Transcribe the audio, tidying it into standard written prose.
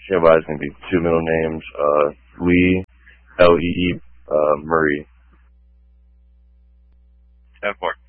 Standby is going to be 2 middle names, Lee, Lee, Murray. 10-4.